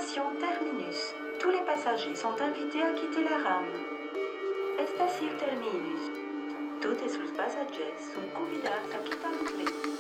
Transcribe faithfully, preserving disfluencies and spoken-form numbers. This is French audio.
Station terminus. Tous les passagers sont invités à quitter la rame. Estación terminus. Todos os passagers são convidados a quitar o trem.